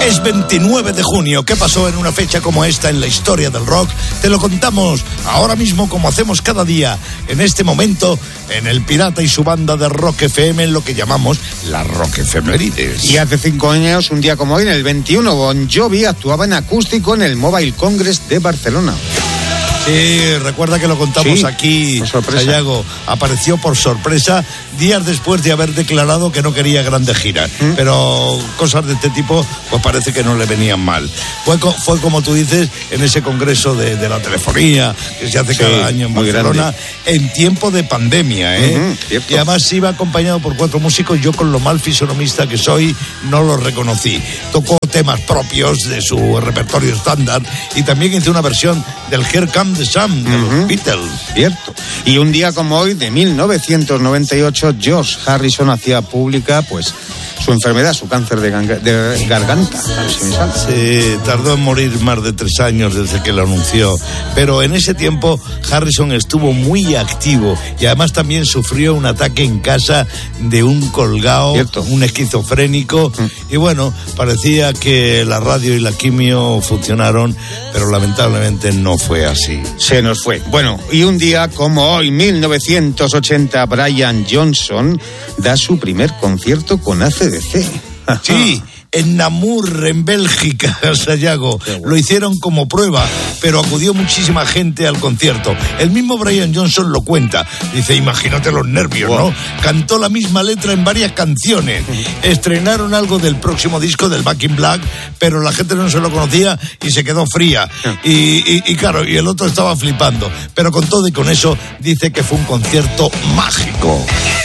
Es 29 de junio. ¿Qué pasó en una fecha como esta en la historia del rock? Te lo contamos ahora mismo, como hacemos cada día, en este momento, en El Pirata y su banda de Rock FM, en lo que llamamos la Rock Efemérides. Y hace 5 años, un día como hoy, en el 21, Bon Jovi actuaba en acústico en el Mobile Congress de Barcelona. Sí, recuerda que lo contamos aquí, Sayago. Apareció por sorpresa días después de haber declarado que no quería grandes giras. Pero cosas de este tipo, pues parece que no le venían mal. Fue como tú dices, en ese congreso de la telefonía que se hace cada año en Barcelona, en tiempo de pandemia, y además iba acompañado por 4 músicos. Yo, con lo mal fisonomista que soy, no los reconocí. Tocó temas propios de su repertorio estándar y también hizo una versión del Here Comes the Sun de los Beatles. Cierto. Y un día como hoy, de 1998, George Harrison hacía pública, pues, su enfermedad, su cáncer de garganta. Sí, tardó en morir más de 3 años desde que lo anunció. Pero en ese tiempo Harrison estuvo muy activo y además también sufrió un ataque en casa de un colgado, un esquizofrénico. Y bueno, parecía que la radio y la quimio funcionaron, pero lamentablemente no fue así. Se nos fue. Bueno, y un día como hoy, 1980, Brian Johnson da su primer concierto con ACDC. Sí, en Namur, en Bélgica, Sayago. Lo hicieron como prueba, pero acudió muchísima gente al concierto. El mismo Brian Johnson lo cuenta. Dice, imagínate los nervios, ¿no? Cantó la misma letra en varias canciones. Estrenaron algo del próximo disco, del Back in Black, pero la gente no se lo conocía y se quedó fría. Y claro, y el otro estaba flipando. Pero con todo y con eso, dice que fue un concierto mágico.